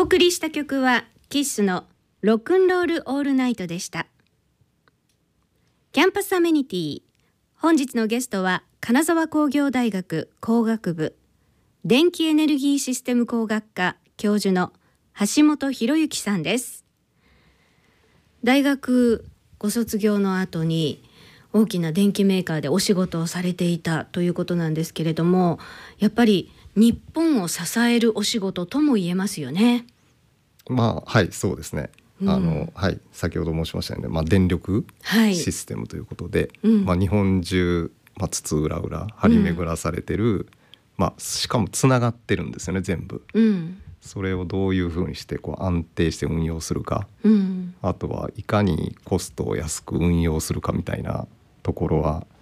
送りした曲はキッスのロックンロールオールナイトでした。キャンパスアメニティ、本日のゲストは金沢工業大学工学部電気エネルギーシステム工学科教授の橋本博之さんです。大学ご卒業の後に大きな電機メーカーでお仕事をされていたということなんですけれども、やっぱり日本を支えるお仕事とも言えますよね。 はいそうですね、先ほど申しましたよね、電力システムということで、日本中、津々浦々張り巡らされてる、しかもつながってるんですよね全部、それをどういうふうにして安定して運用するか、あとはいかにコストを安く運用するかみたいなところは